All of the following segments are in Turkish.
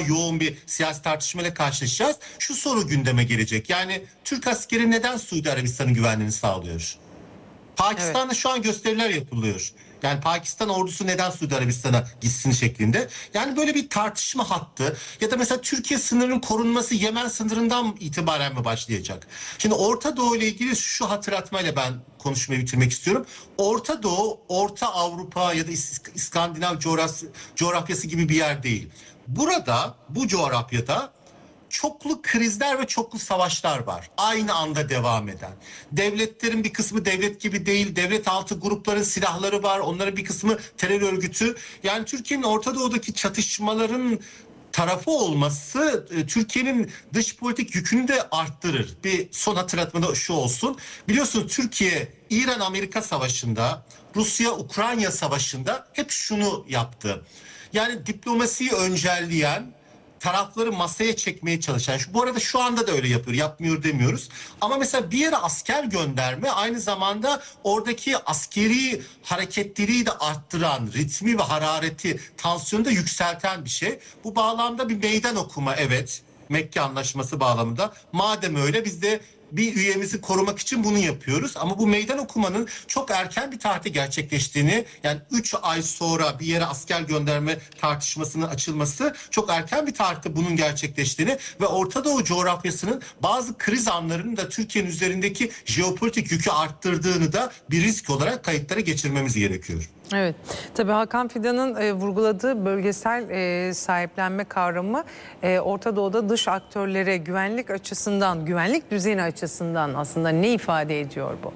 yoğun bir siyasi tartışmayla karşılaşacağız. Şu soru gündeme gelecek. Yani Türk askeri neden Suudi Arabistan'ın güvenliğini sağlıyor? Pakistan'da Evet. şu an gösteriler yapılıyor. Yani Pakistan ordusu neden Suudi Arabistan'a gitsin şeklinde. Yani böyle bir tartışma hattı ya da mesela Türkiye sınırının korunması Yemen sınırından itibaren mi başlayacak? Şimdi Orta Doğu ile ilgili şu hatırlatmayla ben konuşmayı bitirmek istiyorum. Orta Doğu, Orta Avrupa ya da İskandinav coğrafyası gibi bir yer değil. Burada, bu coğrafyada çoklu krizler ve çoklu savaşlar var. Aynı anda devam eden. Devletlerin bir kısmı devlet gibi değil. Devlet altı grupların silahları var. Onların bir kısmı terör örgütü. Yani Türkiye'nin Orta Doğu'daki çatışmaların tarafı olması Türkiye'nin dış politik yükünü de arttırır. Bir son hatırlatmada şu olsun. Biliyorsunuz Türkiye İran-Amerika savaşında, Rusya-Ukrayna savaşında hep şunu yaptı. Yani diplomasiyi öncelleyen, tarafları masaya çekmeye çalışan, bu arada şu anda da öyle yapıyor, yapmıyor demiyoruz. Ama mesela bir yere asker gönderme aynı zamanda oradaki askeri hareketliliği de arttıran, ritmi ve harareti, tansiyonu da yükselten bir şey. Bu bağlamda bir meydan okuma, evet, Mekke Anlaşması bağlamında. Madem öyle biz de bir üyemizi korumak için bunu yapıyoruz. Ama bu meydan okumanın çok erken bir tarihte gerçekleştiğini, yani 3 ay sonra bir yere asker gönderme tartışmasının açılması, çok erken bir tarihte bunun gerçekleştiğini ve Orta Doğu coğrafyasının bazı kriz anlarının da Türkiye'nin üzerindeki jeopolitik yükü arttırdığını da bir risk olarak kayıtlara geçirmemiz gerekiyor. Evet, tabii Hakan Fidan'ın vurguladığı bölgesel sahiplenme kavramı Orta Doğu'da dış aktörlere güvenlik açısından, güvenlik düzeni açısından aslında ne ifade ediyor bu?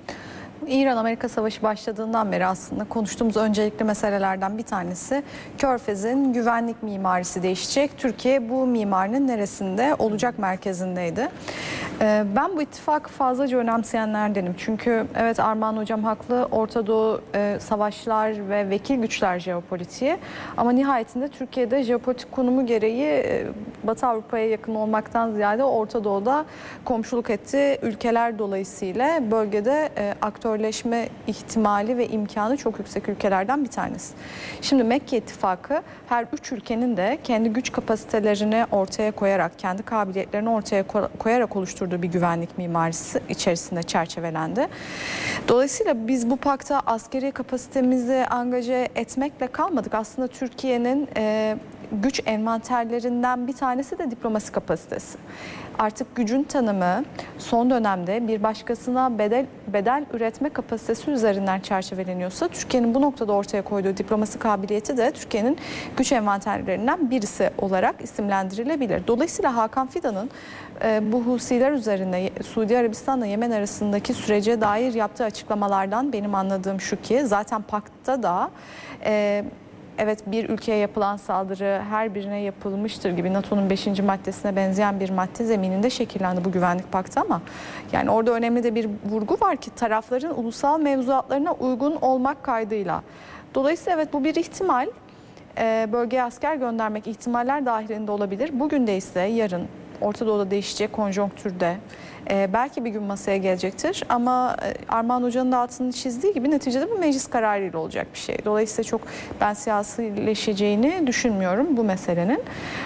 İran-Amerika Savaşı başladığından beri aslında konuştuğumuz öncelikli meselelerden bir tanesi Körfez'in güvenlik mimarisi değişecek. Türkiye bu mimarinin neresinde olacak merkezindeydi. Ben bu ittifakı fazlaca önemseyenlerdenim. Çünkü evet, Armağan Hocam haklı. Orta Doğu savaşlar ve vekil güçler jeopolitiği. Ama nihayetinde Türkiye'de jeopolitik konumu gereği Batı Avrupa'ya yakın olmaktan ziyade Orta Doğu'da komşuluk ettiği ülkeler dolayısıyla bölgede aktörleşme ihtimali ve imkanı çok yüksek ülkelerden bir tanesi. Şimdi Mekke İttifakı her üç ülkenin de kendi güç kapasitelerini ortaya koyarak, kendi kabiliyetlerini ortaya koyarak oluşturduğu bir güvenlik mimarisi içerisinde çerçevelendi. Dolayısıyla biz bu pakta askeri kapasitemizi angaje etmekle kalmadık. Aslında Türkiye'nin güç envanterlerinden bir tanesi de diplomasi kapasitesi. Artık gücün tanımı son dönemde bir başkasına bedel üretme kapasitesi üzerinden çerçeveleniyorsa, Türkiye'nin bu noktada ortaya koyduğu diplomasi kabiliyeti de Türkiye'nin güç envanterlerinden birisi olarak isimlendirilebilir. Dolayısıyla Hakan Fidan'ın bu Husiler üzerinde Suudi Arabistan'la Yemen arasındaki sürece dair yaptığı açıklamalardan benim anladığım şu ki, zaten paktta da evet, bir ülkeye yapılan saldırı her birine yapılmıştır gibi NATO'nun 5. maddesine benzeyen bir madde zemininde şekillendi bu güvenlik paktı, ama yani orada önemli de bir vurgu var ki tarafların ulusal mevzuatlarına uygun olmak kaydıyla. Dolayısıyla evet, bu bir ihtimal. Bölgeye asker göndermek ihtimaller dahilinde olabilir. Bugün de ise yarın Orta Doğu'da değişecek konjonktürde belki bir gün masaya gelecektir. Ama Armağan Hoca'nın da altını çizdiği gibi neticede bu meclis kararıyla olacak bir şey. Dolayısıyla çok ben siyasileşeceğini düşünmüyorum bu meselenin.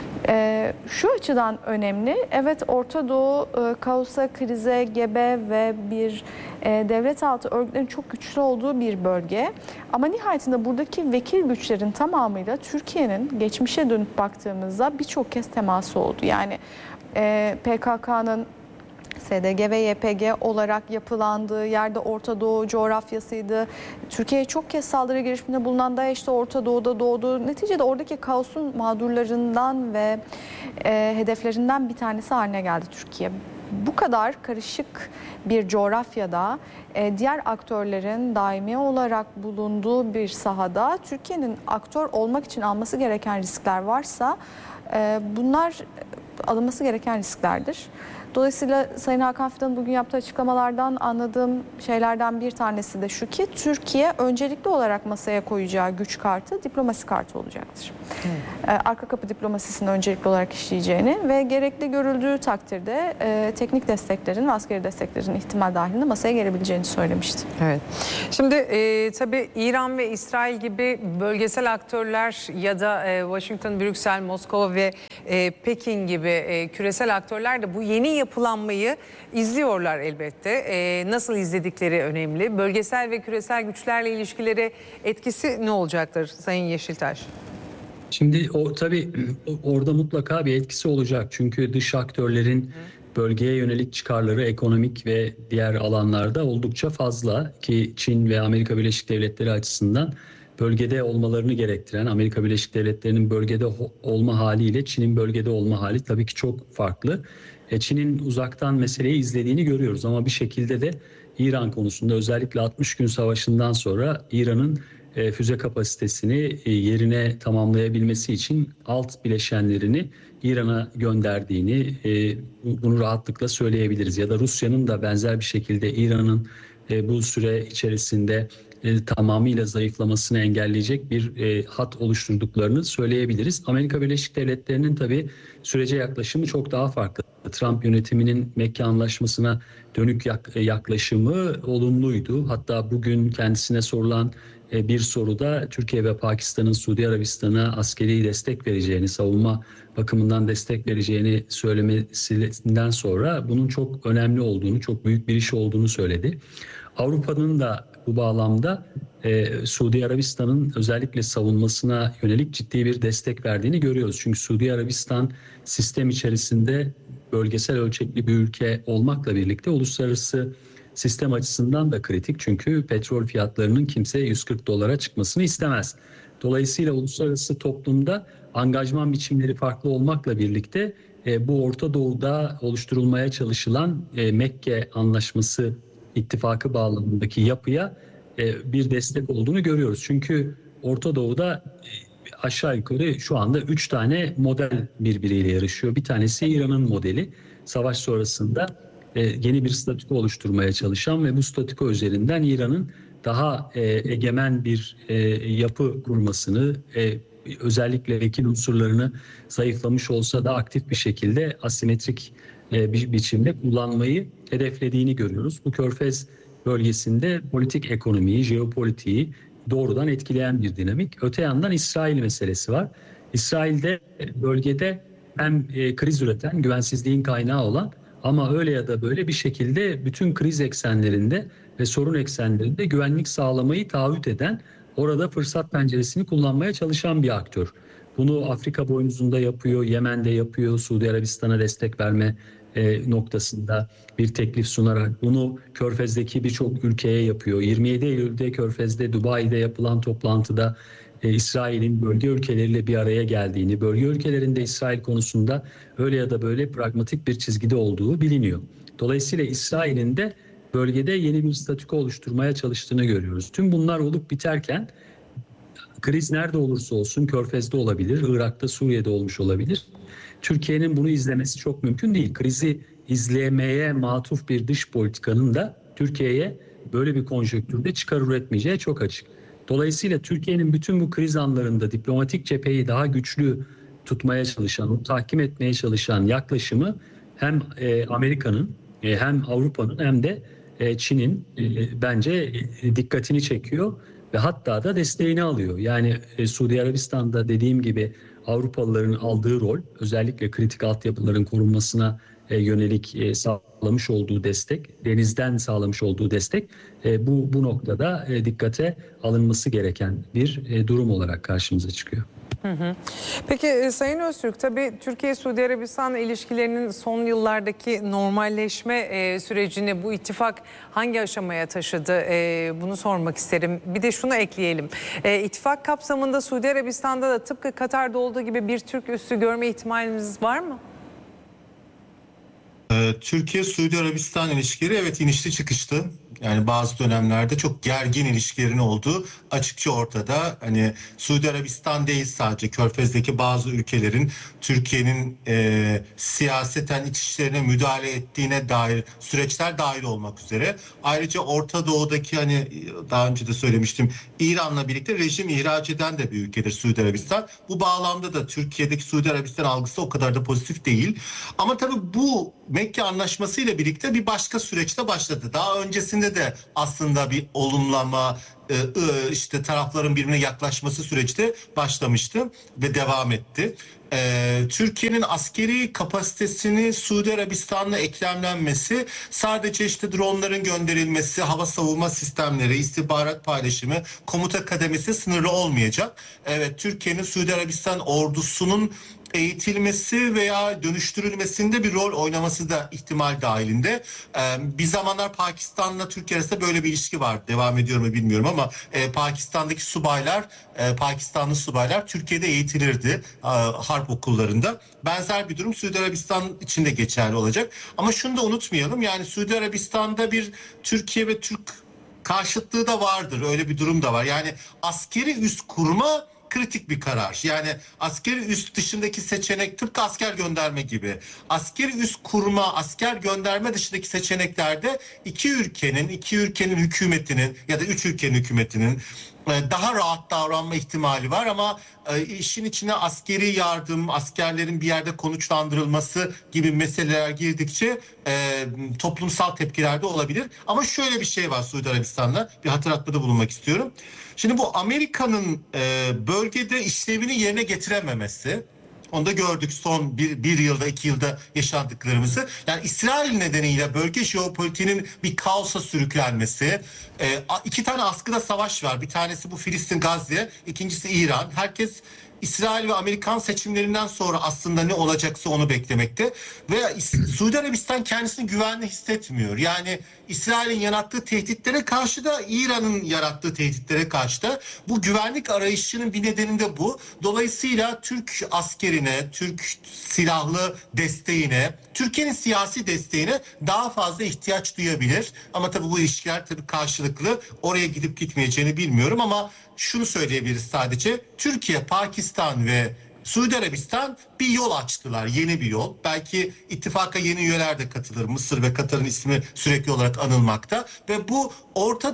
Şu açıdan önemli. Evet, Orta Doğu kaosa, krize gebe ve bir devlet altı örgütlerin çok güçlü olduğu bir bölge. Ama nihayetinde buradaki vekil güçlerin tamamıyla Türkiye'nin geçmişe dönüp baktığımızda birçok kez teması oldu. Yani PKK'nın SDG ve YPG olarak yapılandığı yerde Orta Doğu coğrafyasıydı. Türkiye'ye çok kez saldırı girişiminde bulunan DAEŞ de Orta Doğu'da doğdu. Neticede oradaki kaosun mağdurlarından ve hedeflerinden bir tanesi haline geldi Türkiye. Bu kadar karışık bir coğrafyada diğer aktörlerin daimi olarak bulunduğu bir sahada Türkiye'nin aktör olmak için alması gereken riskler varsa bunlar alınması gereken risklerdir. Dolayısıyla Sayın Hakan Fidan'ın bugün yaptığı açıklamalardan anladığım şeylerden bir tanesi de şu ki Türkiye öncelikli olarak masaya koyacağı güç kartı diplomasi kartı olacaktır. Arka kapı diplomasisini öncelikli olarak işleyeceğini ve gerekli görüldüğü takdirde teknik desteklerin ve askeri desteklerin ihtimal dahilinde masaya gelebileceğini söylemişti. Evet. Şimdi tabii İran ve İsrail gibi bölgesel aktörler ya da Washington, Brüksel, Moskova ve Pekin gibi küresel aktörler de bu yeni yapılanmayı izliyorlar elbette. Nasıl izledikleri önemli. Bölgesel ve küresel güçlerle ilişkileri etkisi ne olacaktır Sayın Yeşiltaş? Şimdi tabii orada mutlaka bir etkisi olacak. Çünkü dış aktörlerin bölgeye yönelik çıkarları ekonomik ve diğer alanlarda oldukça fazla ki Çin ve Amerika Birleşik Devletleri açısından bölgede olmalarını gerektiren Amerika Birleşik Devletleri'nin bölgede olma haliyle Çin'in bölgede olma hali tabii ki çok farklı. Çin'in uzaktan meseleyi izlediğini görüyoruz ama bir şekilde de İran konusunda özellikle 60 gün savaşından sonra İran'ın füze kapasitesini yerine tamamlayabilmesi için alt bileşenlerini İran'a gönderdiğini bunu rahatlıkla söyleyebiliriz. Ya da Rusya'nın da benzer bir şekilde İran'ın bu süre içerisinde tamamıyla zayıflamasını engelleyecek bir hat oluşturduklarını söyleyebiliriz. Amerika Birleşik Devletleri'nin tabii sürece yaklaşımı çok daha farklı. Trump yönetiminin Mekke Anlaşması'na dönük yaklaşımı olumluydu. Hatta bugün kendisine sorulan bir soruda Türkiye ve Pakistan'ın Suudi Arabistan'a askeri destek vereceğini, savunma bakımından destek vereceğini söylemesinden sonra bunun çok önemli olduğunu, çok büyük bir iş olduğunu söyledi. Avrupa'nın da bu bağlamda Suudi Arabistan'ın özellikle savunmasına yönelik ciddi bir destek verdiğini görüyoruz. Çünkü Suudi Arabistan sistem içerisinde bölgesel ölçekli bir ülke olmakla birlikte uluslararası sistem açısından da kritik. Çünkü petrol fiyatlarının kimse 140 dolara çıkmasını istemez. Dolayısıyla uluslararası toplumda angajman biçimleri farklı olmakla birlikte bu Orta Doğu'da oluşturulmaya çalışılan Mekke Anlaşması ittifakı bağlamındaki yapıya bir destek olduğunu görüyoruz. Çünkü Orta Doğu'da aşağı yukarı şu anda 3 tane model birbiriyle yarışıyor. Bir tanesi İran'ın modeli. Savaş sonrasında yeni bir statüko oluşturmaya çalışan ve bu statüko üzerinden İran'ın daha egemen bir yapı kurmasını, özellikle vekil unsurlarını zayıflamış olsa da aktif bir şekilde asimetrik bir biçimde kullanmayı hedeflediğini görüyoruz. Bu Körfez bölgesinde politik ekonomiyi, jeopolitiği doğrudan etkileyen bir dinamik. Öte yandan İsrail meselesi var. İsrail'de bölgede hem kriz üreten, güvensizliğin kaynağı olan ama öyle ya da böyle bir şekilde bütün kriz eksenlerinde ve sorun eksenlerinde güvenlik sağlamayı taahhüt eden, orada fırsat penceresini kullanmaya çalışan bir aktör. Bunu Afrika boynuzunda yapıyor, Yemen'de yapıyor, Suudi Arabistan'a destek verme noktasında bir teklif sunarak bunu Körfez'deki birçok ülkeye yapıyor. 27 Eylül'de Körfez'de, Dubai'de yapılan toplantıda İsrail'in bölge ülkeleriyle bir araya geldiğini, bölge ülkelerinde İsrail konusunda öyle ya da böyle pragmatik bir çizgide olduğu biliniyor. Dolayısıyla İsrail'in de bölgede yeni bir statüko oluşturmaya çalıştığını görüyoruz. Tüm bunlar olup biterken kriz nerede olursa olsun, Körfez'de olabilir, Irak'ta, Suriye'de olmuş olabilir. Türkiye'nin bunu izlemesi çok mümkün değil. Krizi izlemeye matuf bir dış politikanın da Türkiye'ye böyle bir konjonktürde çıkar üretmeyeceği çok açık. Dolayısıyla Türkiye'nin bütün bu kriz anlarında diplomatik cepheyi daha güçlü tutmaya çalışan, tahkim etmeye çalışan yaklaşımı hem Amerika'nın hem Avrupa'nın hem de Çin'in bence dikkatini çekiyor ve hatta da desteğini alıyor. Yani Suudi Arabistan'da dediğim gibi Avrupalıların aldığı rol, özellikle kritik altyapıların korunmasına yönelik sağlamış olduğu destek, denizden sağlamış olduğu destek bu noktada dikkate alınması gereken bir durum olarak karşımıza çıkıyor. Peki Sayın Öztürk, tabii Türkiye-Suudi Arabistan ilişkilerinin son yıllardaki normalleşme sürecini bu ittifak hangi aşamaya taşıdı? Bunu sormak isterim. Bir de şunu ekleyelim. İttifak kapsamında Suudi Arabistan'da da tıpkı Katar'da olduğu gibi bir Türk üssü görme ihtimalimiz var mı? Türkiye-Suudi Arabistan ilişkileri evet inişli çıkışlı. Yani bazı dönemlerde çok gergin ilişkilerin olduğu açıkça ortada. Hani Suudi Arabistan değil sadece, Körfez'deki bazı ülkelerin Türkiye'nin siyaseten iç işlerine müdahale ettiğine dair süreçler dahil olmak üzere. Ayrıca Orta Doğu'daki, hani daha önce de söylemiştim, İran'la birlikte rejim ihraç eden de bir ülkedir Suudi Arabistan. Bu bağlamda da Türkiye'deki Suudi Arabistan algısı o kadar da pozitif değil. Ama tabii bu Mekke Anlaşması ile birlikte bir başka süreçte başladı. Daha öncesinde de aslında bir olumlama, işte tarafların birbirine yaklaşması süreçte başlamıştı ve devam etti. Türkiye'nin askeri kapasitesini Suudi Arabistan'la eklemlenmesi, sadece işte dronların gönderilmesi, hava savunma sistemleri, istihbarat paylaşımı, komuta kademesi sınırlı olmayacak. Evet, Türkiye'nin Suudi Arabistan ordusunun eğitilmesi veya dönüştürülmesinde bir rol oynaması da ihtimal dahilinde. Bir zamanlar Pakistan'la Türkiye arasında böyle bir ilişki var. Devam ediyor mu bilmiyorum ama Pakistan'daki subaylar, Pakistanlı subaylar Türkiye'de eğitilirdi harp okullarında. Benzer bir durum Suudi Arabistan için de geçerli olacak. Ama şunu da unutmayalım, yani Suudi Arabistan'da bir Türkiye ve Türk karşıtlığı da vardır. Öyle bir durum da var. Yani askeri üs kurma kritik bir karar. Yani askeri üs dışındaki seçenek, tıpkı asker gönderme gibi. Askeri üs kurma, asker gönderme dışındaki seçeneklerde iki ülkenin hükümetinin ya da üç ülkenin hükümetinin daha rahat davranma ihtimali var ama işin içine askeri yardım, askerlerin bir yerde konuşlandırılması gibi meseleler girdikçe toplumsal tepkiler de olabilir. Ama şöyle bir şey var Suudi Arabistan'la, bir hatırlatmada bulunmak istiyorum. Şimdi bu Amerika'nın bölgede işlevini yerine getirememesi, onu da gördük son bir yılda, 2 yılda yaşandıklarımızı. Yani İsrail nedeniyle bölge jeopolitiğinin bir kaosa sürüklenmesi. 2 tane askıda savaş var. Bir tanesi bu Filistin, Gazze. İkincisi İran. Herkes İsrail ve Amerikan seçimlerinden sonra aslında ne olacaksa onu beklemekte. Ve Suudi Arabistan kendisini güvenli hissetmiyor. Yani İsrail'in yarattığı tehditlere karşı da İran'ın yarattığı tehditlere karşı da bu güvenlik arayışının bir nedeni de bu. Dolayısıyla Türk askerine, Türk silahlı desteğine, Türkiye'nin siyasi desteğine daha fazla ihtiyaç duyabilir. Ama tabii bu ilişkiler tabii karşılıklı. Oraya gidip gitmeyeceğini bilmiyorum ama şunu söyleyebiliriz sadece. Türkiye, Pakistan ve Suudi Arabistan bir yol açtılar, yeni bir yol. Belki ittifaka yeni üyeler de katılır. Mısır ve Katar'ın ismi sürekli olarak anılmakta. Ve bu Orta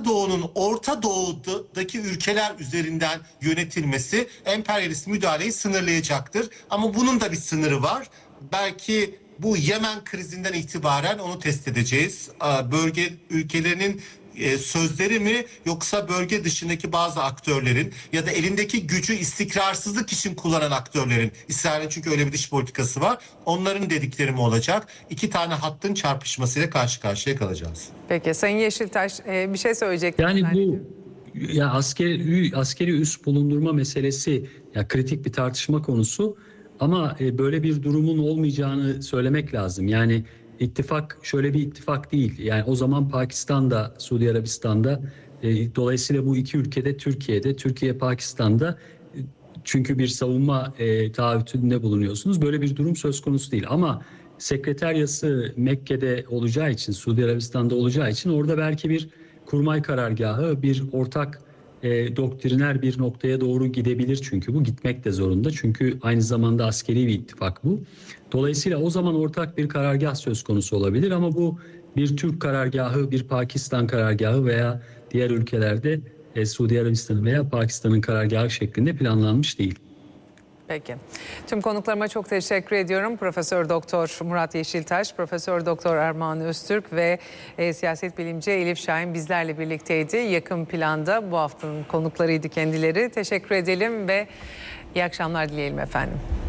Doğu'daki ülkeler üzerinden yönetilmesi emperyalist müdahaleyi sınırlayacaktır. Ama bunun da bir sınırı var. Belki bu Yemen krizinden itibaren onu test edeceğiz. Bölge ülkelerinin sözleri mi, yoksa bölge dışındaki bazı aktörlerin ya da elindeki gücü istikrarsızlık için kullanan aktörlerin, İsrail'in çünkü öyle bir dış politikası var, onların dedikleri mi olacak? 2 tane hattın çarpışmasıyla karşı karşıya kalacağız. Peki Sayın Yeşiltaş bir şey söyleyecektim. Yani bu ya askeri üs bulundurma meselesi ya kritik bir tartışma konusu ama böyle bir durumun olmayacağını söylemek lazım. Yani ittifak şöyle bir ittifak değil. Yani o zaman Pakistan'da, Suudi Arabistan'da, dolayısıyla bu iki ülkede Türkiye Pakistan'da, çünkü bir savunma taahhütünde bulunuyorsunuz. Böyle bir durum söz konusu değil. Ama sekreteryası Mekke'de olacağı için, Suudi Arabistan'da olacağı için orada belki bir kurmay karargahı, bir ortak doktriner bir noktaya doğru gidebilir, çünkü bu gitmek de zorunda. Çünkü aynı zamanda askeri bir ittifak bu. Dolayısıyla o zaman ortak bir karargah söz konusu olabilir ama bu bir Türk karargahı, bir Pakistan karargahı veya diğer ülkelerde Suudi Arabistan veya Pakistan'ın karargahı şeklinde planlanmış değil. Peki. Tüm konuklarıma çok teşekkür ediyorum. Profesör Doktor Murat Yeşiltaş, Profesör Doktor Armağan Öztürk ve siyaset bilimci Elif Şahin bizlerle birlikteydi. Yakın planda bu haftanın konuklarıydı kendileri. Teşekkür edelim ve iyi akşamlar dileyelim efendim.